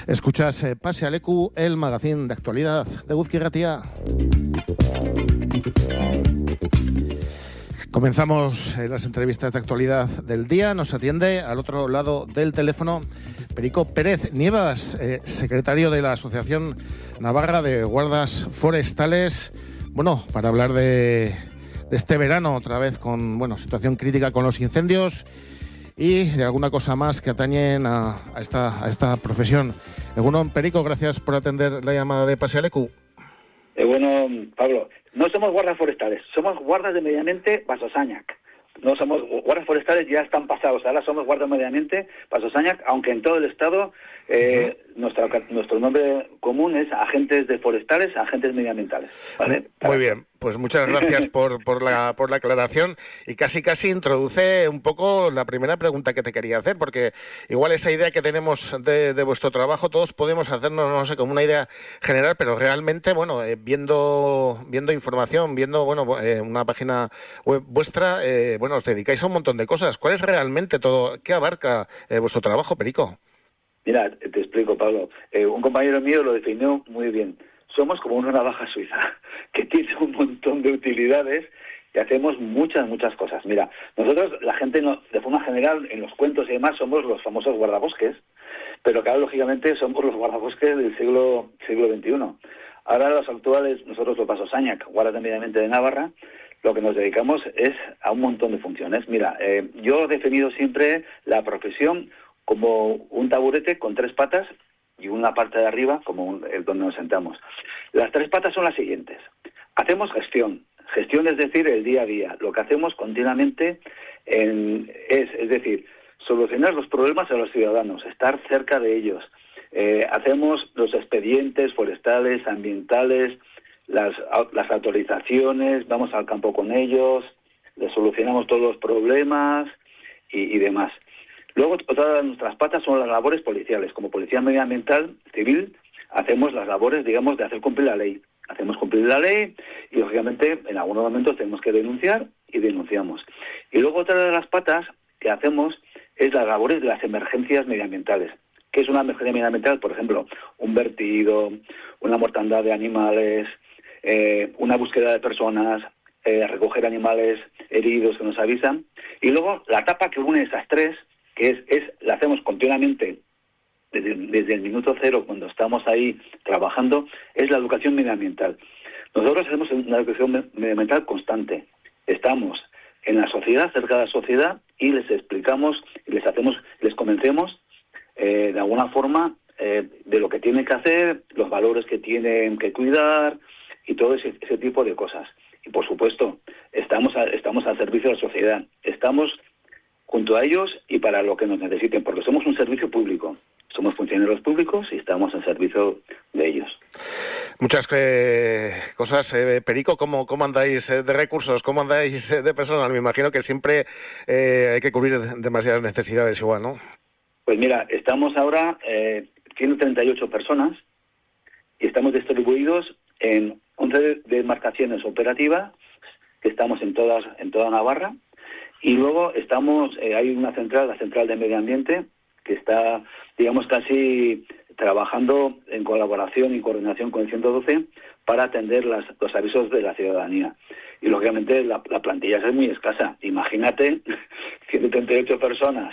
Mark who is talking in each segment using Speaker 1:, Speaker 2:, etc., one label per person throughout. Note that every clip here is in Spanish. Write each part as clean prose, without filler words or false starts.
Speaker 1: Escuchas Pase a Leku, el magazín de actualidad de Eguzki Irratia. Comenzamos las entrevistas de actualidad del día. Nos atiende al otro lado del teléfono Perico Pérez Nievas, secretario de la Asociación Navarra de Guardas Forestales. Bueno, para hablar de este verano, otra vez con situación crítica con los incendios y de alguna cosa más que atañen a esta profesión. Egunon, Perico, gracias por atender la llamada de Pase a Leku.
Speaker 2: Bueno, Pablo, no somos guardas forestales, somos guardas de medio ambiente Basosañac. No somos guardas forestales, ya están pasados, ahora somos guardas de medio ambiente Basosañac, aunque en todo el estado nuestro nombre común es agentes de forestales, agentes medioambientales, ¿vale?
Speaker 1: Muy bien, pues muchas gracias por la aclaración, y casi introduce un poco la primera pregunta que te quería hacer, porque igual esa idea que tenemos de vuestro trabajo, todos podemos hacernos, no sé, como una idea general, pero realmente, viendo información, viendo una página web vuestra, os dedicáis a un montón de cosas. ¿Cuál es realmente todo? ¿Qué abarca vuestro trabajo, Perico?
Speaker 2: Mira, te explico, Pablo. Un compañero mío lo definió muy bien. Somos como una navaja suiza, que tiene un montón de utilidades y hacemos muchas cosas. Mira, nosotros, la gente, de forma general, en los cuentos y demás, somos los famosos guardabosques, pero claro, lógicamente, somos los guardabosques del siglo XXI. Ahora, los actuales, nosotros los Basosañac, guardas de medio ambiente de Navarra, lo que nos dedicamos es a un montón de funciones. Mira, yo he definido siempre la profesión como un taburete con 3 patas y una parte de arriba como el donde nos sentamos. Las 3 patas son las siguientes. Hacemos gestión es decir, el día a día. Lo que hacemos continuamente es decir, solucionar los problemas a los ciudadanos, estar cerca de ellos. Hacemos los expedientes forestales, ambientales, las autorizaciones, vamos al campo con ellos, les solucionamos todos los problemas y demás. Luego, otra de nuestras patas son las labores policiales. Como policía medioambiental civil, hacemos las labores, digamos, de hacer cumplir la ley. Hacemos cumplir la ley y, lógicamente, en algunos momentos tenemos que denunciar y denunciamos. Y luego, otra de las patas que hacemos es las labores de las emergencias medioambientales. ¿Qué es una emergencia medioambiental? Por ejemplo, un vertido, una mortandad de animales, una búsqueda de personas, recoger animales heridos que nos avisan. Y luego, la etapa que une esas 3, que la hacemos continuamente desde el minuto cero, cuando estamos ahí trabajando, es la educación medioambiental. Nosotros hacemos una educación medioambiental constante. Estamos en la sociedad, cerca de la sociedad, y les explicamos, y les convencemos de alguna forma de lo que tienen que hacer, los valores que tienen que cuidar y todo ese tipo de cosas. Y por supuesto, estamos al servicio de la sociedad. Estamos junto a ellos y para lo que nos necesiten, porque somos un servicio público. Somos funcionarios públicos y estamos al servicio de ellos.
Speaker 1: Muchas cosas, Perico. ¿Cómo andáis de recursos? ¿Cómo andáis de personal? Me imagino que siempre hay que cubrir demasiadas necesidades igual, ¿no?
Speaker 2: Pues mira, estamos ahora 138 personas y estamos distribuidos en 11 demarcaciones operativas, que estamos en toda Navarra. Y luego hay una central, la central de medio ambiente, que está, digamos, casi trabajando en colaboración y coordinación con el 112 para atender los avisos de la ciudadanía. Y lógicamente la plantilla es muy escasa. Imagínate 138 personas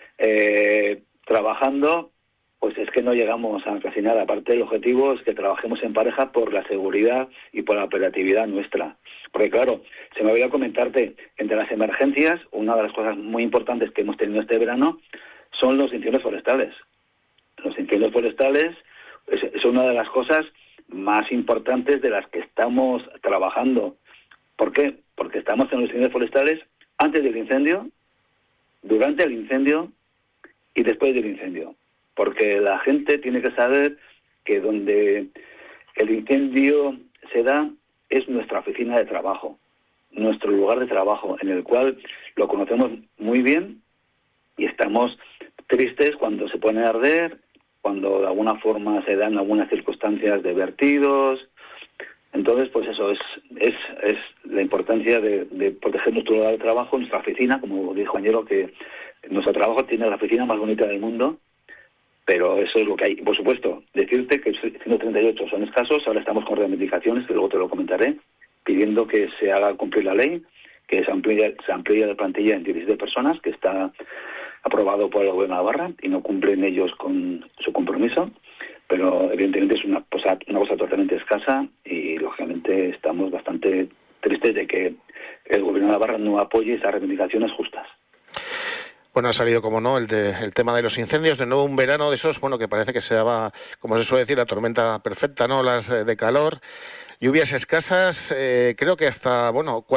Speaker 2: trabajando, pues es que no llegamos a casi nada. Aparte, el objetivo es que trabajemos en pareja por la seguridad y por la operatividad nuestra. Porque claro, se me olvidó comentarte, entre las emergencias, una de las cosas muy importantes que hemos tenido este verano son los incendios forestales. Los incendios forestales es una de las cosas más importantes de las que estamos trabajando. ¿Por qué? Porque estamos en los incendios forestales antes del incendio, durante el incendio y después del incendio. Porque la gente tiene que saber que donde el incendio se da es nuestra oficina de trabajo, nuestro lugar de trabajo, en el cual lo conocemos muy bien y estamos tristes cuando se pone a arder, cuando de alguna forma se dan algunas circunstancias de vertidos. Entonces, pues eso es la importancia de proteger nuestro lugar de trabajo, nuestra oficina, como dijo el compañero, que nuestro trabajo tiene la oficina más bonita del mundo, Pero eso es lo que hay. Por supuesto, decirte que 138 son escasos, ahora estamos con reivindicaciones, que luego te lo comentaré, pidiendo que se haga cumplir la ley, que se amplíe la plantilla en 17 personas, que está aprobado por el Gobierno de Navarra, y no cumplen ellos con su compromiso, pero evidentemente es una cosa totalmente escasa, y lógicamente estamos bastante tristes de que el Gobierno de Navarra no apoye esas reivindicaciones justas.
Speaker 1: Bueno, ha salido, como no, el tema de los incendios, de nuevo un verano de esos, bueno, que parece que se daba, como se suele decir, la tormenta perfecta, ¿no? Las de calor, lluvias escasas, creo que hasta,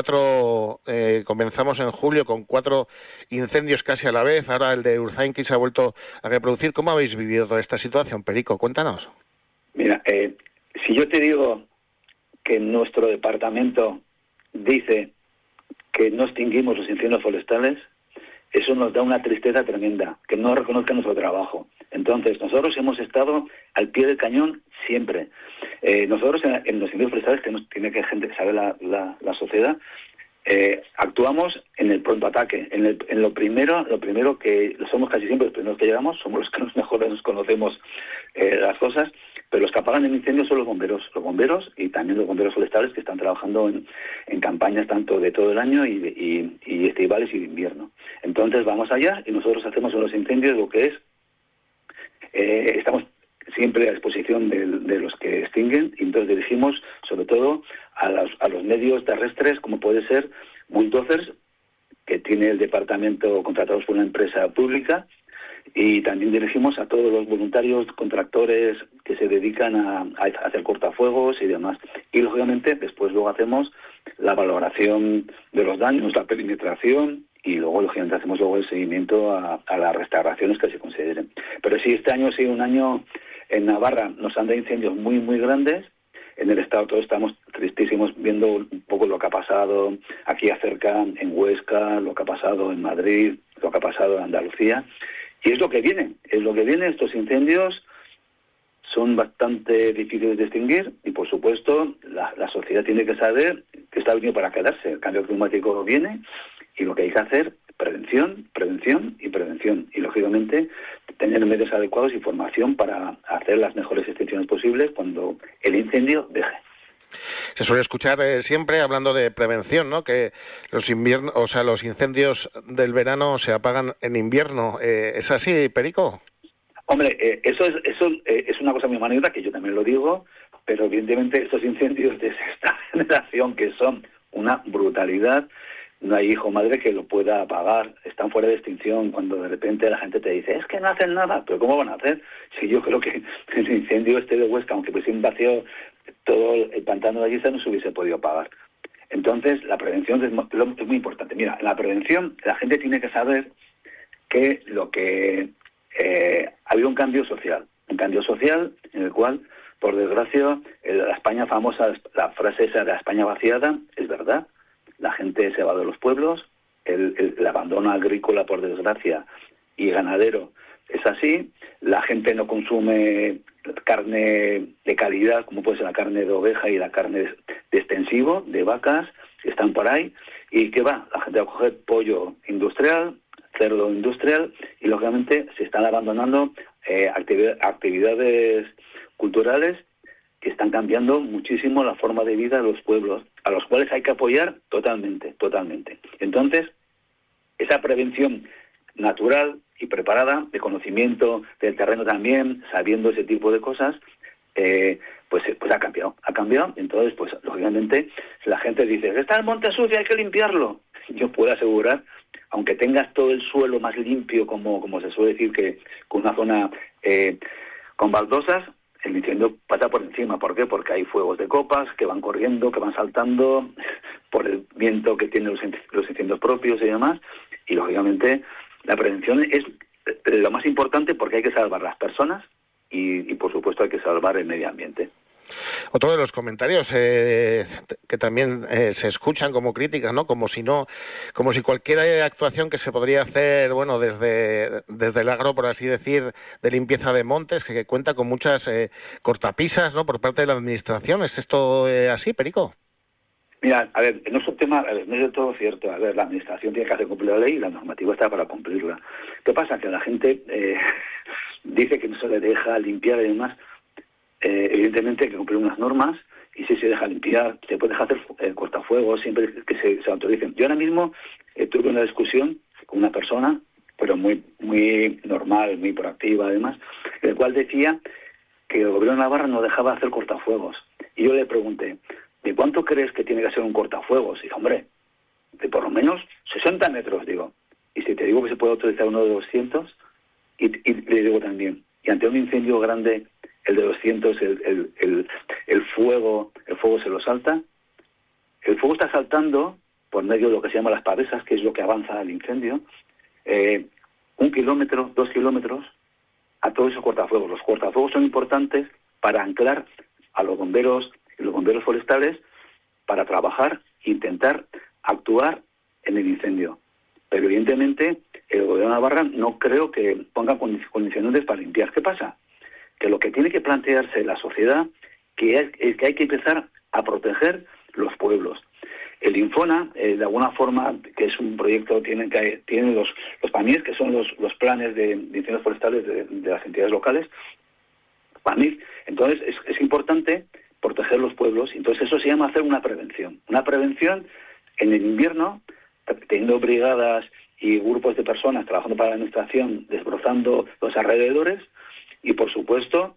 Speaker 1: comenzamos en julio con 4 incendios casi a la vez, ahora el de Urzainqui se ha vuelto a reproducir. ¿Cómo habéis vivido toda esta situación, Perico? Cuéntanos.
Speaker 2: Mira, si yo te digo que nuestro departamento dice que no extinguimos los incendios forestales, eso nos da una tristeza tremenda, que no reconozcan nuestro trabajo. Entonces, nosotros hemos estado al pie del cañón siempre. Nosotros en los incendios forestales, que tiene que gente que sabe la sociedad, actuamos en el pronto ataque. En lo primero que somos casi siempre los primeros que llegamos, somos los que mejor nos conocemos las cosas, pero los que apagan el incendio son los bomberos y también los bomberos forestales, que están trabajando en campañas tanto de todo el año y estivales y de invierno. Entonces vamos allá y nosotros hacemos en los incendios lo que es, estamos siempre a disposición de los que extinguen, y entonces dirigimos sobre todo a los medios terrestres, como puede ser bulldozers, que tiene el departamento contratados por una empresa pública, y también dirigimos a todos los voluntarios, contractores que se dedican a hacer cortafuegos y demás. Y lógicamente después luego hacemos la valoración de los daños, la perimetración, y luego lógicamente hacemos luego el seguimiento a las restauraciones que se consideren. Pero sí, este año ha sido un año en Navarra, nos han dado incendios muy, muy grandes. En el estado todos estamos tristísimos viendo un poco lo que ha pasado aquí acerca, en Huesca, lo que ha pasado en Madrid, lo que ha pasado en Andalucía. Y es lo que viene. Estos incendios son bastante difíciles de extinguir y, por supuesto, la sociedad tiene que saber que está venido para quedarse. El cambio climático viene y lo que hay que hacer, prevención y prevención. Y, lógicamente, tener medios adecuados y formación para hacer las mejores extinciones posibles cuando el incendio deje.
Speaker 1: Se suele escuchar siempre hablando de prevención, ¿no? Que los incendios del verano se apagan en invierno. ¿Es así, Perico?
Speaker 2: Hombre, eso es una cosa muy manida, que yo también lo digo, pero evidentemente estos incendios de sexta generación, que son una brutalidad, no hay hijo o madre que lo pueda apagar, están fuera de extinción. Cuando de repente la gente te dice, es que no hacen nada, pero ¿cómo van a hacer? Si yo creo que el incendio de Huesca, aunque pues un vacío todo el pantano de allí, no se hubiese podido apagar. Entonces, la prevención es muy importante. Mira, en la prevención la gente tiene que saber que había un cambio social en el cual, por desgracia, la España famosa, la frase esa de la España vaciada, es verdad. La gente se va de los pueblos, el abandono agrícola, por desgracia, y ganadero es así. La gente no consume carne de calidad, como puede ser la carne de oveja y la carne de extensivo, de vacas, que están por ahí. ¿Y qué va? La gente va a coger pollo industrial, cerdo industrial, y lógicamente se están abandonando actividades culturales que están cambiando muchísimo la forma de vida de los pueblos, a los cuales hay que apoyar totalmente. Entonces, esa prevención natural y preparada, de conocimiento del terreno también, sabiendo ese tipo de cosas, pues ha cambiado. Entonces, pues lógicamente, la gente dice, está el monte sucio, hay que limpiarlo. Yo puedo asegurar, aunque tengas todo el suelo más limpio, como se suele decir, que con una zona con baldosas, el incendio pasa por encima. ¿Por qué? Porque hay fuegos de copas que van corriendo, que van saltando, por el viento que tienen los incendios propios y demás. Y, lógicamente, la prevención es lo más importante, porque hay que salvar las personas y por supuesto, hay que salvar el medio ambiente.
Speaker 1: Otro de los comentarios que también se escuchan como críticas, ¿no? Como si cualquier actuación que se podría hacer, bueno, desde el agro, por así decir, de limpieza de montes, que cuenta con muchas cortapisas, ¿no? Por parte de la administración. ¿Es esto así, Perico?
Speaker 2: Mira, a ver, no es un tema, no es de todo cierto. A ver, la administración tiene que hacer cumplir la ley y la normativa está para cumplirla. ¿Qué pasa? Que la gente dice que no se le deja limpiar y demás. Evidentemente hay que cumplir unas normas, y si se deja limpiar, se puede dejar hacer cortafuegos siempre que se autoricen. Yo ahora mismo tuve una discusión con una persona, pero muy normal, muy proactiva además, el cual decía que el gobierno de Navarra no dejaba hacer cortafuegos. Y yo le pregunté, ¿de cuánto crees que tiene que ser un cortafuegos? Y dijo, hombre, de por lo menos 60 metros, digo. Y si te digo que se puede autorizar uno de 200, y le digo también, y ante un incendio grande, el de 200, el fuego se lo salta. El fuego está saltando por medio de lo que se llama las pavesas, que es lo que avanza al incendio, 1 kilómetro, 2 kilómetros, a todos esos cortafuegos. Los cortafuegos son importantes para anclar a los bomberos y los bomberos forestales para trabajar e intentar actuar en el incendio. Pero evidentemente el gobierno de Navarra no creo que ponga condicionantes para limpiar. ¿Qué pasa? Que lo que tiene que plantearse la sociedad es que hay que empezar a proteger los pueblos. El Infona, de alguna forma, que es un proyecto, tiene los PAMIs, que son los planes de incendios forestales de las entidades locales, PAMIs. Entonces es importante proteger los pueblos. Entonces eso se llama hacer una prevención. Una prevención en el invierno, teniendo brigadas y grupos de personas trabajando para la administración, desbrozando los alrededores. Y por supuesto,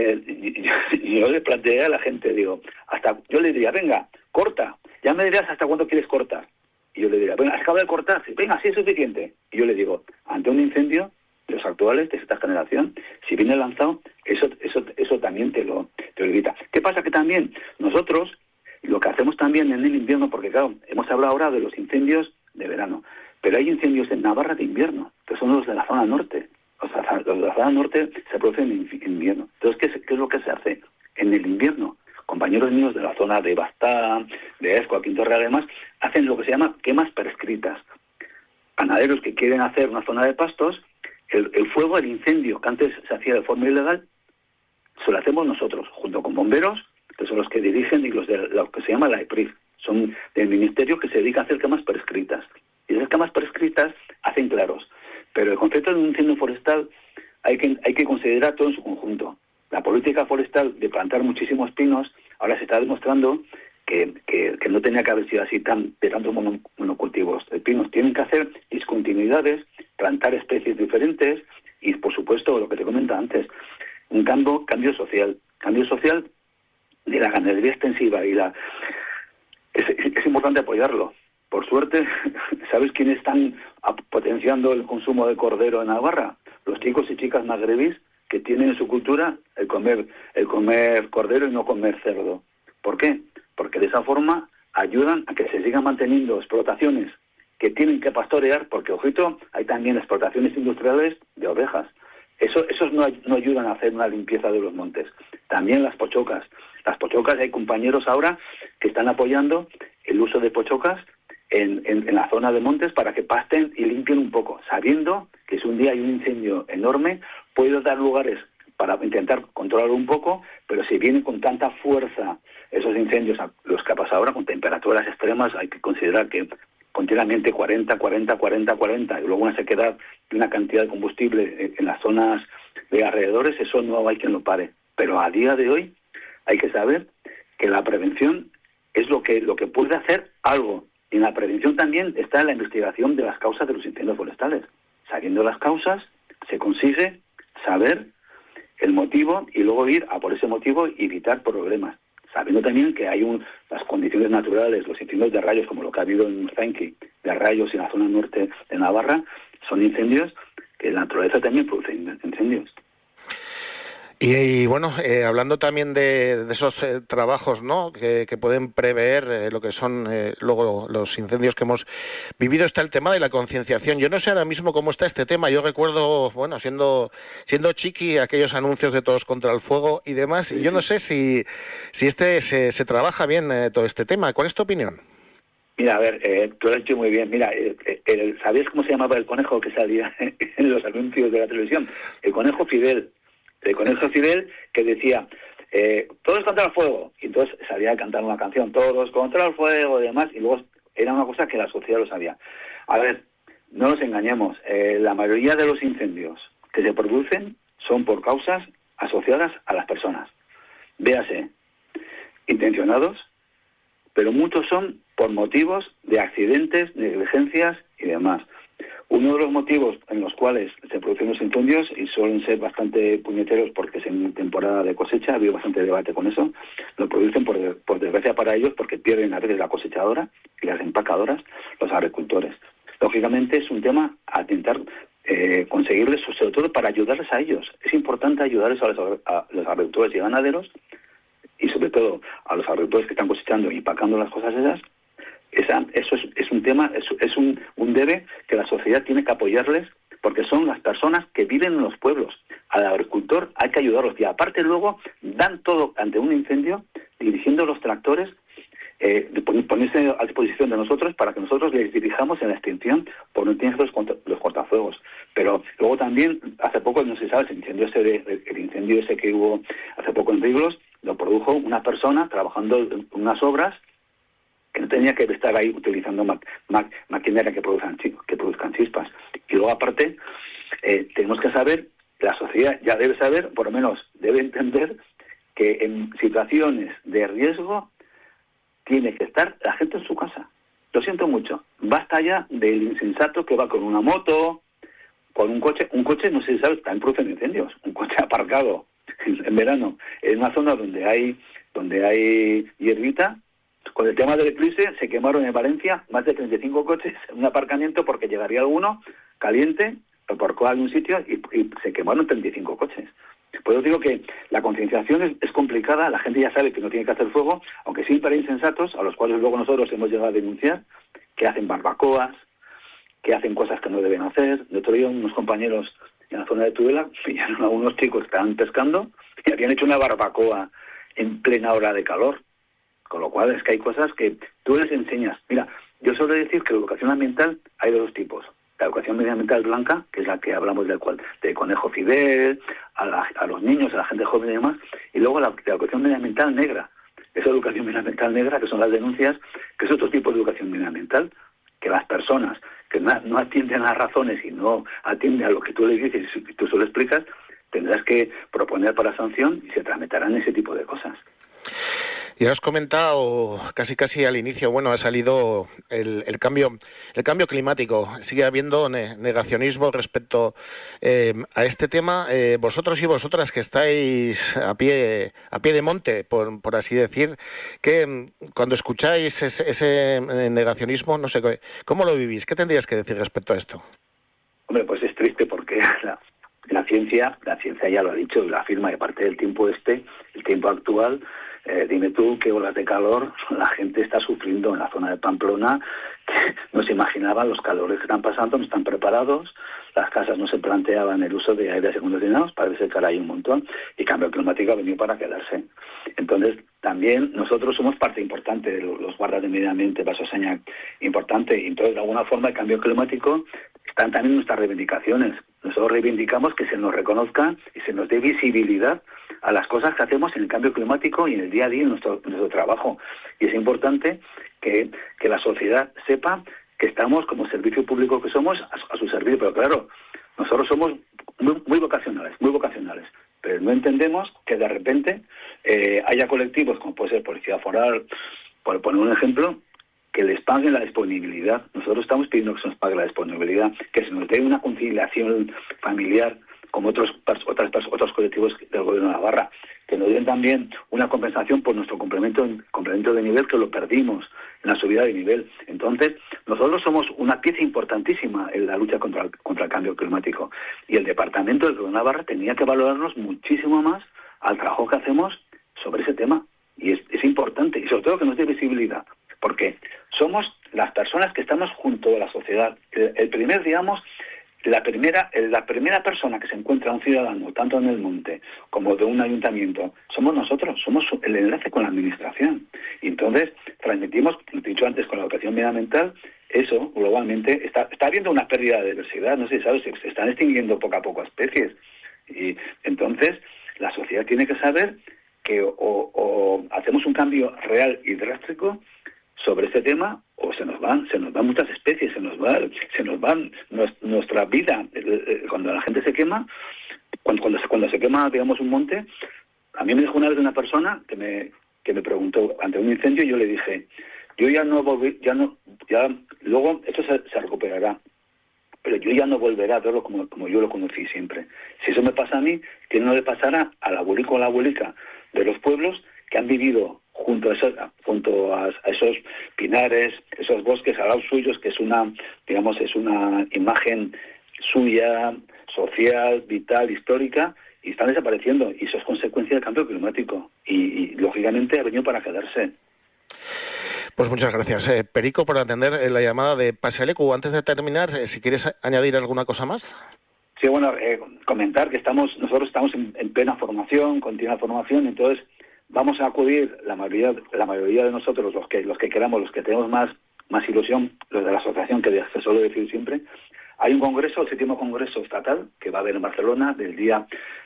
Speaker 2: yo le planteé a la gente, digo, yo le diría, venga, corta, ya me dirás hasta cuándo quieres cortar. Y yo le diría, venga, acaba de cortar, venga, sí es suficiente. Y yo le digo, ante un incendio, los actuales de esta generación, si viene lanzado, eso también te lo evita. ¿Qué pasa? Que también nosotros, lo que hacemos también en el invierno, porque claro, hemos hablado ahora de los incendios de verano, pero hay incendios en Navarra de invierno, que son los de la zona norte. Los de la zona norte se producen en invierno. Entonces, ¿qué es lo que se hace? En el invierno, compañeros míos de la zona de Bastá, de Escoa, Quinto Real, además, hacen lo que se llama quemas prescritas. Ganaderos que quieren hacer una zona de pastos, el fuego, el incendio, que antes se hacía de forma ilegal, se lo hacemos nosotros, junto con bomberos, que son los que dirigen, y los de lo que se llama la EPRIF, son del ministerio que se dedica a hacer quemas prescritas. Y esas quemas prescritas hacen claros. Pero el concepto de un incendio forestal hay que considerar todo en su conjunto. La política forestal de plantar muchísimos pinos ahora se está demostrando que no tenía que haber sido así de tantos monocultivos de pinos. Tienen que hacer discontinuidades, plantar especies diferentes y, por supuesto, lo que te comentaba antes, un cambio social de la ganadería extensiva es importante apoyarlo. Por suerte, ¿sabes quiénes están potenciando el consumo de cordero en Navarra? Los chicos y chicas magrebís que tienen en su cultura el comer cordero y no comer cerdo. ¿Por qué? Porque de esa forma ayudan a que se sigan manteniendo explotaciones que tienen que pastorear, porque, ojito, hay también explotaciones industriales de ovejas. Esos no ayudan a hacer una limpieza de los montes. También las pochocas. Las pochocas, hay compañeros ahora que están apoyando el uso de pochocas en la zona de montes para que pasten y limpien un poco, sabiendo que si un día hay un incendio enorme, puede dar lugares para intentar controlarlo un poco, pero si vienen con tanta fuerza esos incendios, los que ha pasado ahora, con temperaturas extremas, hay que considerar que continuamente 40, y luego una sequedad de una cantidad de combustible en las zonas de alrededores, eso no hay quien lo pare. Pero a día de hoy hay que saber que la prevención es lo que puede hacer algo. Y en la prevención también está la investigación de las causas de los incendios forestales. Sabiendo las causas, se consigue saber el motivo y luego ir a por ese motivo y evitar problemas. Sabiendo también que hay las condiciones naturales, los incendios de rayos, como lo que ha habido en Urzainqui, de rayos en la zona norte de Navarra, son incendios que la naturaleza también produce incendios.
Speaker 1: Y bueno, hablando también de esos trabajos, ¿no?, que pueden prever lo que son luego los incendios que hemos vivido, está el tema de la concienciación. Yo no sé ahora mismo cómo está este tema. Yo recuerdo, bueno, siendo chiqui, aquellos anuncios de Todos contra el Fuego y demás. Y yo no sé si se trabaja bien todo este tema. ¿Cuál es tu opinión?
Speaker 2: Mira, a ver, tú lo has dicho muy bien. Mira, ¿sabías cómo se llamaba el conejo que salía en los anuncios de la televisión? El conejo Fidel. El conejo Fidel, que decía, todos contra el fuego. Y entonces salía a cantar una canción, todos contra el fuego y demás. Y luego era una cosa que la sociedad lo sabía. A ver, no nos engañemos. La mayoría de los incendios que se producen son por causas asociadas a las personas. Véase, intencionados, pero muchos son por motivos de accidentes, negligencias y demás. Uno de los motivos en los cuales se producen los incendios, y suelen ser bastante puñeteros porque es en temporada de cosecha, ha habido bastante debate con eso, lo producen por desgracia para ellos porque pierden a veces la cosechadora y las empacadoras, los agricultores. Lógicamente es un tema a intentar conseguirles, sobre todo para ayudarles a ellos. Es importante ayudarles a los agricultores y ganaderos, y sobre todo a los agricultores que están cosechando y empacando las cosas esas. Eso es un tema, es un debe que la sociedad tiene que apoyarles, porque son las personas que viven en los pueblos. Al agricultor hay que ayudarlos, y aparte luego dan todo ante un incendio, dirigiendo los tractores, ponerse a disposición de nosotros para que nosotros les dirijamos en la extinción por no tener los cortafuegos. Pero luego también, hace poco, no se sabe, el incendio ese que hubo hace poco en Riglos, lo produjo una persona trabajando en unas obras que no tenía que estar ahí utilizando maquinaria que produzcan chispas. Y luego, aparte, tenemos que saber, la sociedad ya debe saber, por lo menos debe entender, que en situaciones de riesgo tiene que estar la gente en su casa. Lo siento mucho. Basta ya del insensato que va con una moto, con un coche. Un coche, no sé si sabes, también producen incendios. Un coche aparcado en verano en una zona donde hay hierbita. Con el tema del eclipse se quemaron en Valencia más de 35 coches en un aparcamiento porque llegaría alguno caliente, lo aparcó a algún sitio y se quemaron 35 coches. Por eso digo que la concienciación es complicada, la gente ya sabe que no tiene que hacer fuego, aunque siempre hay insensatos, a los cuales luego nosotros hemos llegado a denunciar, que hacen barbacoas, que hacen cosas que no deben hacer. De otro día unos compañeros en la zona de Tudela pillaron a unos chicos que estaban pescando y habían hecho una barbacoa en plena hora de calor. Con lo cual es que hay cosas que tú les enseñas. Mira, yo suelo decir que la educación ambiental hay de dos tipos. La educación medioambiental blanca, que es la que hablamos del Conejo Fidel, a los niños, a la gente joven y demás, y luego la educación medioambiental negra. Esa educación medioambiental negra, que son las denuncias, que es otro tipo de educación medioambiental, que las personas que no atienden a las razones y no atienden a lo que tú les dices y tú se lo explicas, tendrás que proponer para sanción y se tramitarán ese tipo de cosas.
Speaker 1: Ya has comentado casi al inicio, ha salido el cambio climático. Sigue habiendo negacionismo respecto a este tema. Vosotros y vosotras que estáis a pie de monte, por así decir, que cuando escucháis ese negacionismo, no sé, ¿cómo lo vivís? ¿Qué tendrías que decir respecto a esto?
Speaker 2: Hombre, pues es triste porque la ciencia ya lo ha dicho, la afirma, que parte del tiempo el tiempo actual. Dime tú qué olas de calor la gente está sufriendo en la zona de Pamplona, que no se imaginaban los calores que están pasando, no están preparados, las casas no se planteaban el uso de aire acondicionado, parece que ahora hay un montón, y cambio climático ha venido para quedarse. Entonces, también nosotros somos parte importante de los guardas de medio ambiente, paso seña importante, y entonces de alguna forma el cambio climático están también nuestras reivindicaciones. Nosotros reivindicamos que se nos reconozca y se nos dé visibilidad a las cosas que hacemos en el cambio climático y en el día a día en nuestro trabajo. Y es importante que la sociedad sepa que estamos, como servicio público que somos, a su servicio. Pero claro, nosotros somos muy vocacionales, pero no entendemos que de repente haya colectivos, como puede ser Policía Foral, por poner un ejemplo, que les paguen la disponibilidad. Nosotros estamos pidiendo que se nos pague la disponibilidad, que se nos dé una conciliación familiar, como otros colectivos del Gobierno de Navarra, que nos den también una compensación por nuestro complemento de nivel, que lo perdimos en la subida de nivel. Entonces, nosotros somos una pieza importantísima en la lucha contra el cambio climático, y el Departamento del Gobierno de Navarra tenía que valorarnos muchísimo más al trabajo que hacemos sobre ese tema, y es importante, y sobre todo que nos dé visibilidad, porque somos las personas que estamos junto a la sociedad. La primera persona que se encuentra un ciudadano, tanto en el monte como de un ayuntamiento, somos nosotros, somos el enlace con la administración. Y entonces transmitimos, como he dicho antes, con la educación medioambiental, eso globalmente está habiendo una pérdida de diversidad, no sé si sabes, se están extinguiendo poco a poco especies. Y entonces la sociedad tiene que saber que o hacemos un cambio real y drástico sobre este tema, o se nos van muchas especies, se nos va nuestra vida. Cuando la gente se quema, cuando cuando se quema, digamos, un monte, a mí me dijo una vez una persona que me preguntó ante un incendio, y yo le dije, yo ya no volví, luego esto se recuperará, pero yo ya no volveré a verlo como yo lo conocí siempre. Si eso me pasa a mí, que no le pasará al abuelico o a la abuelica de los pueblos que han vivido junto a esos pinares, esos bosques al lado suyos, que es una imagen suya, social, vital, histórica, y están desapareciendo, y eso es consecuencia del cambio climático, y lógicamente ha venido para quedarse.
Speaker 1: Pues muchas gracias, Perico, por atender la llamada de Pasalecu. Antes de terminar, si quieres añadir alguna cosa más.
Speaker 2: Sí, bueno, comentar que nosotros estamos en plena formación, continua formación, entonces vamos a acudir la mayoría de nosotros, los que queramos, los que tenemos más ilusión, los de la asociación, que se suele decir siempre. Hay un congreso, el 7º Congreso Estatal, que va a haber en Barcelona del día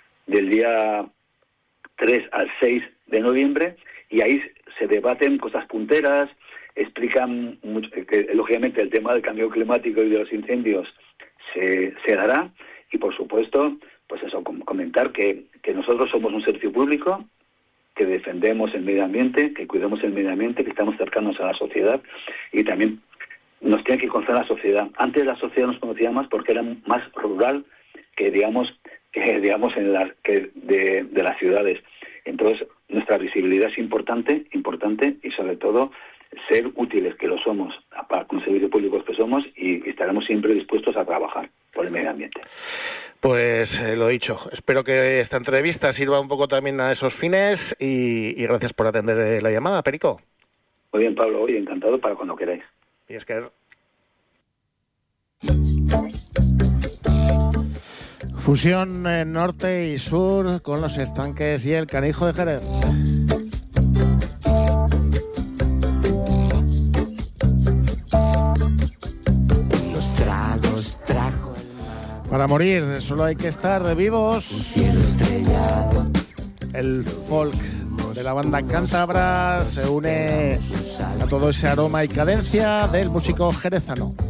Speaker 2: 3 al 6 de noviembre, y ahí se debaten cosas punteras, explican mucho, que lógicamente el tema del cambio climático y de los incendios se dará, y por supuesto, pues eso, comentar que nosotros somos un servicio público, que defendemos el medio ambiente, que cuidamos el medio ambiente, que estamos cercanos a la sociedad, y también nos tiene que conocer la sociedad. Antes la sociedad nos conocía más porque era más rural que digamos de las ciudades. Entonces nuestra visibilidad es importante, y sobre todo ser útiles, que lo somos, con servicios públicos que somos, y estaremos siempre dispuestos a trabajar por el medio ambiente.
Speaker 1: Pues lo dicho, espero que esta entrevista sirva un poco también a esos fines, y gracias por atender la llamada, Perico.
Speaker 2: Muy bien, Pablo, hoy encantado, para cuando queráis.
Speaker 1: Y es que fusión norte y sur con los estanques y el Canijo de Jerez.
Speaker 3: Los tragos trajo
Speaker 1: Para morir solo hay que estar vivos.
Speaker 3: un cielo estrellado.
Speaker 1: El folk de la banda cántabra se une a todo ese aroma y cadencia del músico jerezano.